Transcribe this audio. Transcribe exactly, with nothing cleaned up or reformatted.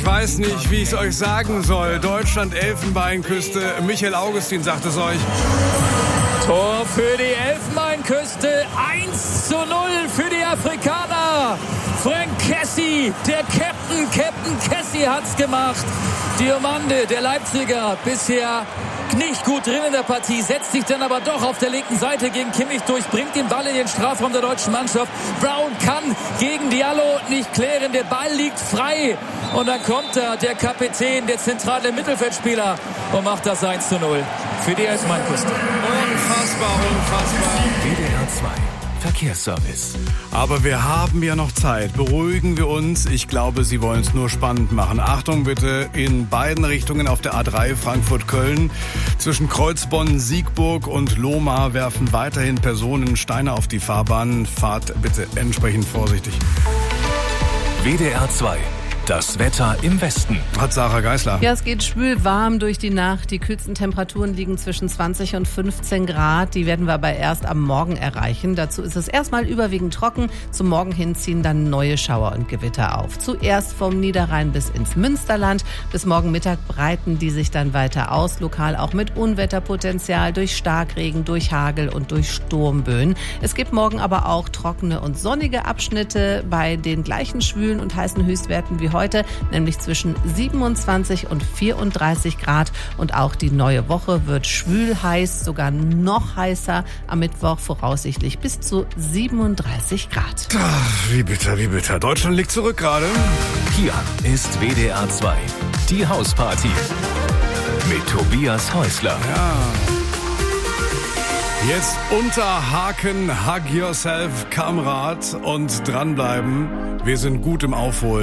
Ich weiß nicht, wie ich es euch sagen soll. Deutschland, Elfenbeinküste. Michael Augustin sagt es euch. Tor für die Elfenbeinküste. eins zu null für die Afrikaner. Frank Kessie, der Captain, Captain Kessie hat's gemacht. Diomande, der Leipziger, bisher nicht gut drin in der Partie, setzt sich dann aber doch auf der linken Seite gegen Kimmich durch, bringt den Ball in den Strafraum der deutschen Mannschaft. Brown kann gegen Diallo nicht klären, der Ball liegt frei. Und dann kommt da der Kapitän, der zentrale Mittelfeldspieler und macht das eins zu null für die Elfenbeinküste. Unfassbar, unfassbar. W D R zwei Verkehrsservice. Aber wir haben ja noch Zeit. Beruhigen wir uns. Ich glaube, Sie wollen es nur spannend machen. Achtung bitte, in beiden Richtungen auf der A drei Frankfurt-Köln. Zwischen Kreuzbonn, Siegburg und Lohmar werfen weiterhin Personen Steine auf die Fahrbahn. Fahrt bitte entsprechend vorsichtig. W D R zwei. Das Wetter im Westen. Hat Sarah Geisler. Ja, es geht schwül warm durch die Nacht. Die kühlsten Temperaturen liegen zwischen zwanzig und fünfzehn Grad. Die werden wir aber erst am Morgen erreichen. Dazu ist es erstmal überwiegend trocken. Zum Morgen hin ziehen dann neue Schauer und Gewitter auf. Zuerst vom Niederrhein bis ins Münsterland. Bis morgen Mittag breiten die sich dann weiter aus. Lokal auch mit Unwetterpotenzial durch Starkregen, durch Hagel und durch Sturmböen. Es gibt morgen aber auch trockene und sonnige Abschnitte bei den gleichen schwülen und heißen Höchstwerten wie heute, nämlich zwischen siebenundzwanzig und vierunddreißig Grad. Und auch die neue Woche wird schwül heiß, sogar noch heißer. Am Mittwoch voraussichtlich bis zu siebenunddreißig Grad. Ach, wie bitter, wie bitter. Deutschland liegt zurück gerade. Hier ist W D R zwei. Die Hausparty. Mit Tobias Häusler. Ja. Jetzt unterhaken, hug yourself, Kamerad, und dranbleiben. Wir sind gut im Aufholen.